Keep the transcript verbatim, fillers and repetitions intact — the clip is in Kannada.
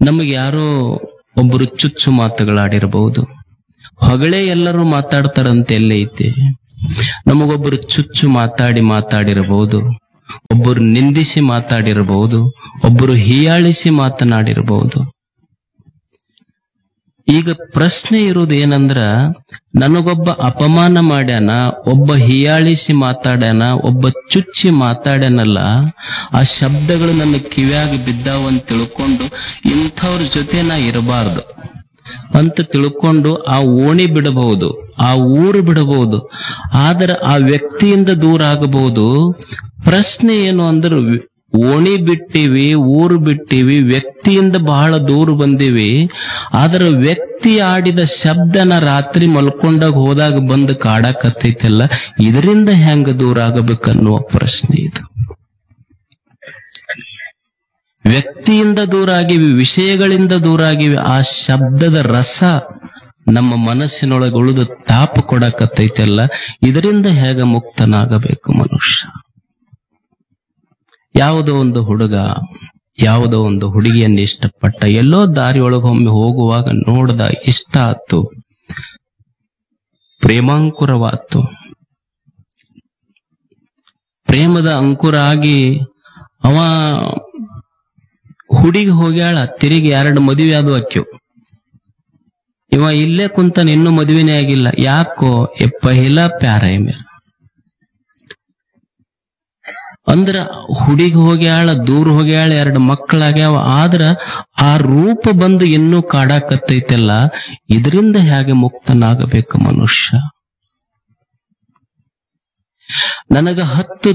ನಮಗೆ ಯಾರೋ ಒಬ್ಬರು ಚುಚ್ಚು ಮಾತುಗಳಾಡಿರಬಹುದು, ಹೊಗಳೇ ಎಲ್ಲರೂ ಮಾತಾಡ್ತಾರಂತೆ ಎಲ್ಲೇ ಐತಿ. ನಮಗೊಬ್ಬರು ಚುಚ್ಚು ಮಾತಾಡಿ ಮಾತಾಡಿರಬಹುದು, ಒಬ್ಬರು ನಿಂದಿಸಿ ಮಾತಾಡಿರಬಹುದು, ಒಬ್ಬರು ಹೀಯಾಳಿಸಿ ಮಾತನಾಡಿರಬಹುದು. ಈಗ ಪ್ರಶ್ನೆ ಇರುವುದು ಏನಂದ್ರ, ನನಗೊಬ್ಬ ಅಪಮಾನ ಮಾಡ್ಯಾನ, ಒಬ್ಬ ಹೀಯಾಳಿಸಿ ಮಾತಾಡ್ಯಾನ, ಒಬ್ಬ ಚುಚ್ಚಿ ಮಾತಾಡ್ಯಾನಲ್ಲ, ಆ ಶಬ್ದಗಳು ನನ್ನ ಕಿವ್ಯಾಗ ಬಿದ್ದಾವಂತ ತಿಳ್ಕೊಂಡು ಇಂಥವ್ರ ಜೊತೆ ನಾ ಇರಬಾರ್ದು ಅಂತ ತಿಳ್ಕೊಂಡು ಆ ಓಣಿ ಬಿಡಬಹುದು, ಆ ಊರು ಬಿಡಬಹುದು, ಆದ್ರೆ ಆ ವ್ಯಕ್ತಿಯಿಂದ ದೂರ ಆಗಬಹುದು. ಪ್ರಶ್ನೆ ಏನು ಅಂದ್ರೆ, ಓಣಿ ಬಿಟ್ಟಿವಿ, ಊರು ಬಿಟ್ಟಿವಿ, ವ್ಯಕ್ತಿಯಿಂದ ಬಹಳ ದೂರ ಬಂದಿವಿ, ಆದ್ರೆ ವ್ಯಕ್ತಿ ಆಡಿದ ಶಬ್ದನ ರಾತ್ರಿ ಮಲ್ಕೊಂಡಾಗ ಹೋದಾಗ ಬಂದು ಕಾಡಕತ್ತೈತಲ್ಲ, ಇದರಿಂದ ಹೆಂಗ ದೂರ ಆಗಬೇಕನ್ನುವ ಪ್ರಶ್ನೆ ಇದು. ವ್ಯಕ್ತಿಯಿಂದ ದೂರ ಆಗಿವಿ, ವಿಷಯಗಳಿಂದ ದೂರ ಆಗಿವಿ, ಆ ಶಬ್ದದ ರಸ ನಮ್ಮ ಮನಸ್ಸಿನೊಳಗೆ ಉಳಿದು ತಾಪ ಕೊಡಕತ್ತೈತಲ್ಲ, ಇದರಿಂದ ಹೇಗ ಮುಕ್ತನಾಗಬೇಕು ಮನುಷ್ಯ? ಯಾವುದೋ ಒಂದು ಹುಡುಗ ಯಾವುದೋ ಒಂದು ಹುಡುಗಿಯನ್ನು ಇಷ್ಟಪಟ್ಟ, ಎಲ್ಲೋ ದಾರಿಯೊಳಗೊಮ್ಮೆ ಹೋಗುವಾಗ ನೋಡ್ದ, ಇಷ್ಟ ಆತು, ಪ್ರೇಮಾಂಕುರವಾತು. ಪ್ರೇಮದ ಅಂಕುರ ಆಗಿ ಅವ ಹುಡುಗಿ ಹೋಗ್ಯಾಳ, ತಿರುಗಿ ಎರಡು ಮದುವೆ ಆದು ಅಕ್ಯು. ಇವ ಇಲ್ಲೇ ಕುಂತಾನ, ಇನ್ನೂ ಮದುವೆನೇ ಆಗಿಲ್ಲ. ಯಾಕೋ ಎ ಪಹಿಲಾ ಪ್ಯಾರ ಹೈ ಮೇರಾ. ಅಂದ್ರ ಹುಡುಗಿ ಹೋಗ್ಯಾಳ, ದೂರ ಹೋಗ್ಯಾಳ, ಎರಡು ಮಕ್ಕಳಾಗ್ಯಾವ, ಆದ್ರ ಆ ರೂಪ ಬಂದು ಇನ್ನೂ ಕಾಡಾಕತ್ತೈತಲ್ಲ, ಇದರಿಂದ ಹೇಗೆ ಮುಕ್ತನಾಗಬೇಕು ಮನುಷ್ಯ? ನನಗ ಹತ್ತು